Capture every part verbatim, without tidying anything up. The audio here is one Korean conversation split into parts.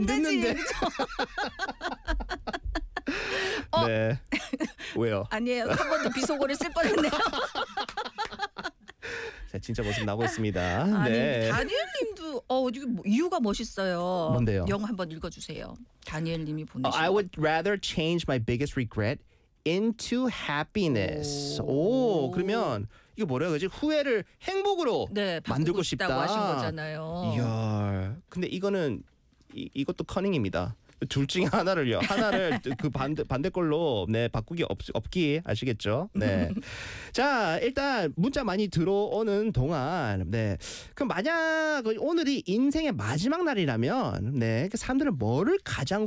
듣는데. 어? 네. 왜요? 아니에요. 한 번 더 비속어를 쓸 뻔했네요. 자, 진짜 모습 나오고 있습니다. 아니 네. 다니엘님도 어 이거 뭐, 이유가 멋있어요. 뭔데요? 영어 한번 읽어주세요. 다니엘님이 Uh, 보내신. I would rather change my biggest regret into happiness. 오, 오. 그러면 이거 뭐래요? 그지? 후회를 행복으로 네, 만들고 바꾸고 싶다고 싶다. 하신 거잖아요. 이야, 근데 이거는 이, 이것도 커닝입니다. 둘 중에 하나를요. 하나를 그 반대 반대 걸로 네 바꾸기 없 없기 아시겠죠? 네. 자, 일단 문자 많이 들어오는 동안 네. 그럼 만약 오늘이 인생의 마지막 날이라면 네, 그 사람들은 뭐를 가장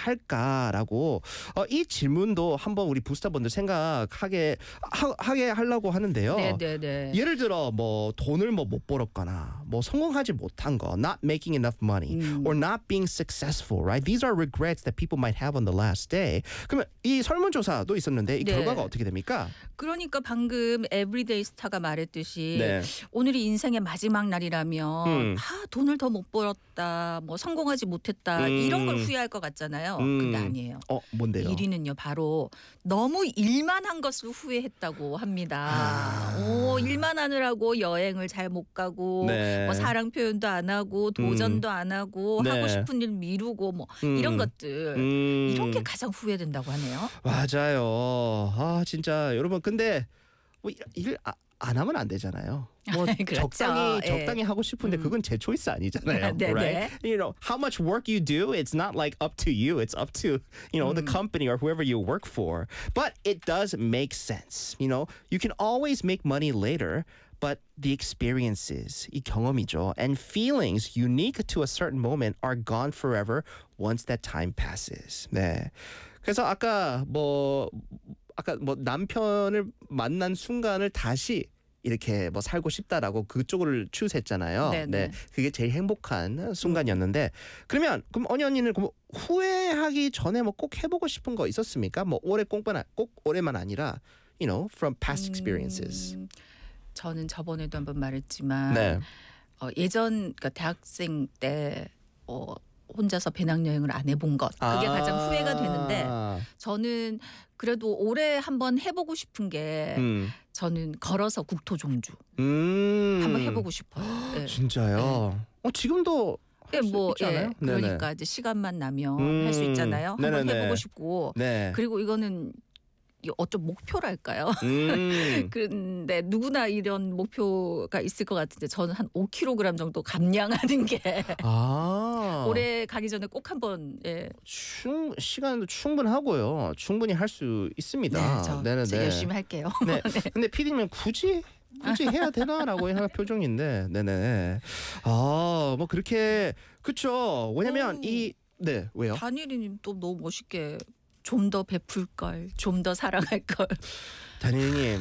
후회할까라고 어, 이 질문도 한번 우리 부스터분들 생각하게 하, 하게 하려고 하는데요. 네, 네, 네. 예를 들어 뭐 돈을 뭐 못 벌었거나 뭐 성공하지 못한 거, not making enough money, 음. or not being successful, right? These are regrets that people might have on the last day. 그러면 이 설문조사도 있었는데 이 네. 결과가 어떻게 됩니까? 그러니까 방금 에브리데이 스타가 말했듯이 네. 오늘이 인생의 마지막 날이라면 음. 아 돈을 더 못 벌었다, 뭐 성공하지 못했다 음. 이런 걸 후회할 것 같잖아요. 음. 근데 아니에요. 어, 뭔데요? 일 위는요 바로 너무 일만 한 것을 후회했다고 합니다. 아. 오, 일만 하느라고 여행을 잘 못 가고 네. 뭐 사랑 표현도 안 하고 도전도 안 하고 네. 하고 싶은 일 미루고 뭐 음. 이런 것들 음. 이런 게 가장 후회된다고 하네요. 맞아요. 아, 진짜 여러분 근데 뭐 일 안 하면 안 되잖아요. 뭐 그렇죠. 적당히 예. 적당히 하고 싶은데 음. 그건 제 초이스 아니잖아요. 네, right? 네. You know, how much work you do, it's not like up to you. It's up to, you know, the company or whoever you work for. But it does make sense. You know, you can always make money later. But the experiences, 이 경험이죠, and feelings unique to a certain moment are gone forever once that time passes. 네. 그래서 아까 뭐 아까 뭐 남편을 만난 순간을 다시 이렇게 뭐 살고 싶다라고 그쪽을 추스했잖아요. 네, 네, 네. 그게 제일 행복한 순간이었는데 그러면 그럼 언니 언니는 그럼 후회하기 전에 뭐 꼭 해보고 싶은 거 있었습니까? 뭐 올해 꼭만 꼭 올해만 아니라, you know, from past experiences. 음, 저는 저번에도 한번 말했지만 네. 어, 예전 그러니까 대학생 때 어, 혼자서 배낭여행을 안 해본 것 그게 아. 가장 후회가 되는데 저는 그래도 올해 한번 해보고 싶은 게 음. 저는 걸어서 국토종주 음. 한번 해보고 싶어요. 네. 진짜요? 어, 지금도 예, 할 수 뭐 있지 예, 않아요? 그러니까 네네. 이제 시간만 나면 음. 할 수 있잖아요. 한번 네네네. 해보고 싶고 네. 그리고 이거는 이 어쩜 목표랄까요? 음. 근데 누구나 이런 목표가 있을 것 같은데 저는 한 오 킬로그램 정도 감량하는 게 아. 올해 가기 전에 꼭 한번 예. 충 시간도 충분하고요. 충분히 할 수 있습니다. 네, 저, 네네네. 저 열심히 할게요. 네. 근데 피디님 굳이 굳이 해야 되나라고 하는 표정인데, 네네. 아, 뭐 그렇게 그렇죠. 왜냐면 오. 이 네, 왜요? 다니엘님 또 너무 멋있게 좀 더 베풀 걸, 좀 더 사랑할 걸. 다니엘님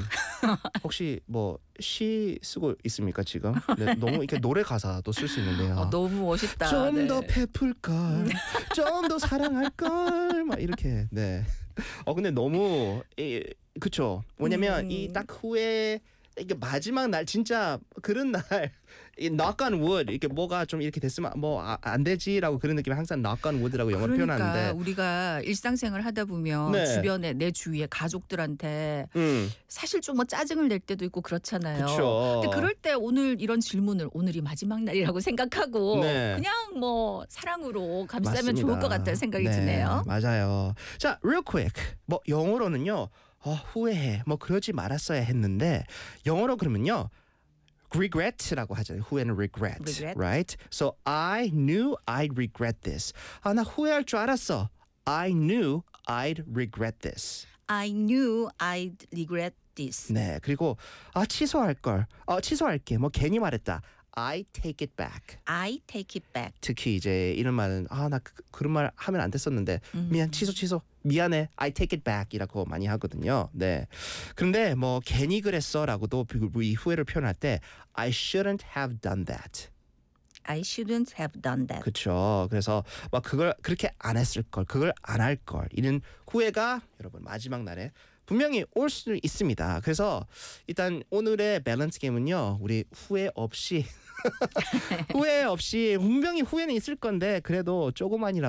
혹시 뭐 시 쓰고 있습니까 지금? 네, 너무 이렇게 노래 가사도 쓸 수 있는데요. 어, 너무 멋있다. 좀 더 네. 베풀 걸, 좀 더 사랑할 걸, 막 이렇게. 네. 어 근데 너무 이, 그쵸. 왜냐면 음. 이 딱 후에 이게 마지막 날 진짜 그런 날 이 knock on wood 이렇게 뭐가 좀 이렇게 됐으면 뭐 안 되지라고 그런 느낌이 항상 knock on wood라고 영어로 그러니까 표현하는데. 우리가 일상생활 하다 보면 네. 주변에 내 주위에 가족들한테 음. 사실 좀 뭐 짜증을 낼 때도 있고 그렇잖아요. 그쵸. 근데 그럴 때 오늘 이런 질문을 오늘이 마지막 날이라고 생각하고 네. 그냥 뭐 사랑으로 감싸면 맞습니다. 좋을 것 같다는 생각이 네, 드네요. 맞아요. 자, real quick. 뭐 영어로는요. 어, 후회해. 뭐 그러지 말았어야 했는데 영어로 그러면요. regret라고 하잖아요. 후회는 regret, Regret. right? So I knew I'd regret this. 아, 나 후회할 줄 알았어. I knew I'd regret this. I knew I'd regret this. 네, 그리고 아 취소할 걸. 어 취소할게. 뭐 괜히 말했다. I take it back. I take it back. 특히 이제 이런 말은 아 나 그, 그런 말 하면 안 됐었는데 미안 취소 취소 미안해 I take it back이라고 많이 하거든요. 네. 그런데 뭐 괜히 그랬어라고도 이 후회를 표현할 때 I shouldn't have done that. I shouldn't have done that. 그렇죠. 그래서 막 그걸 그렇게 안 했을 걸, 그걸 안 할 걸. 이런 후회가 여러분 마지막 날에 분명히 올 수 있습니다. 그래서 일단 오늘의 밸런스 게임은요. 우리 후회 없이 후회 없이 분명히 후회는 있을 건데 그래도 조금만이라도